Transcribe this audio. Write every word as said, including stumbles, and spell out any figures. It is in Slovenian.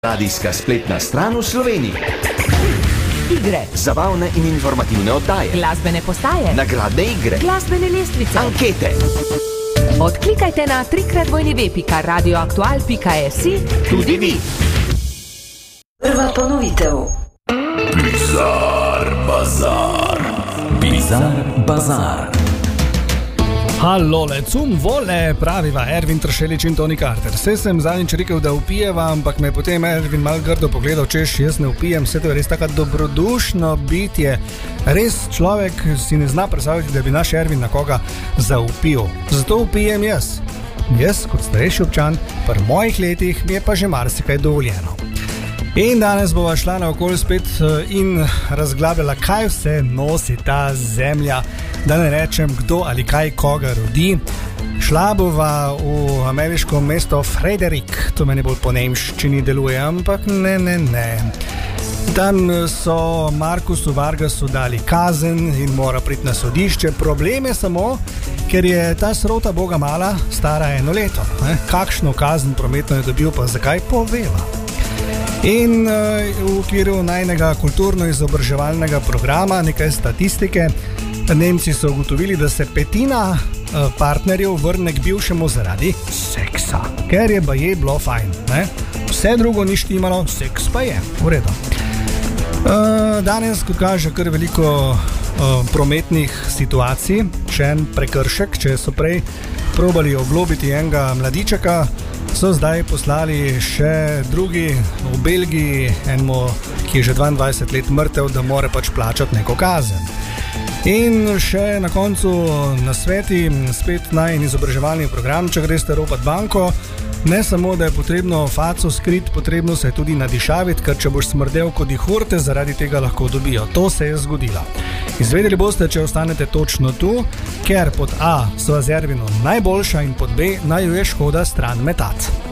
Radijska spletna stran v Sloveniji. Igre, Zabavne in informativne oddaje, glasbene postaje, nagradne igre, glasbene lestvice, ankete. Odklikajte na trikrat dvojni ve pika radioaktual pika si Tudi vi. Prva ponovitev. Bizar Bazar. Bizar Bazar. Halole, cum vole, praviva Ervin Tršelič in Toni Carter. Vse sem zadnjič rekel, da upijeva, ampak me je potem Ervin malo grdo pogledal, češ, jaz ne upijem, vse to je res tako dobrodušno bitje. Res človek si ne zna predstavljati, da bi naš Ervin na koga zaupil. Zato upijem jaz. Jaz, kot starejši občan, pri mojih letih mi je pa že marsikaj dovoljeno. In danes bova šla naokoli spet in razglabljala, kaj vse nosi ta zemlja, da ne rečem, kdo ali kaj koga rodi. Šla bova v ameriško mesto Frederick, to meni bolj po nemščini deluje, ampak ne, ne, ne. Tam so Markusu Vargasu dali kazen in mora priti na sodišče. Problem je samo, ker je ta srota boga mala, stara eno leto. Ne? Kakšno kazen prometno je dobil, pa zakaj poveva. In uh, v okviru najnega kulturno-izobraževalnega programa, nekaj statistike, Nemci so ugotovili, da se petina uh, partnerjev vrne k bivšemu zaradi seksa, ker je baje bilo fajn. Ne? Vse drugo ni štimalo, seks pa je, v redu. Uh, danes, kot kaže, kar veliko uh, prometnih situacij, še en prekršek, če so prej probali oglobiti enega mladičaka, so zdaj poslali še drugi v Belgiji, enemu, ki je že dvaindvajset let mrtev, da mora pač plačati neko kazen. In še na koncu nasveti, spet naj in izobraževalni program, če greste ropat banko, ne samo, da je potrebno faco skrit, potrebno se je tudi nadišaviti, ker če boš smrdel kot dihurte, zaradi tega lahko dobijo. To se je zgodilo. Izvedeli boste, če ostanete točno tu, ker pod A so z Ervinom najboljša in pod B naj jo je škoda stran metati.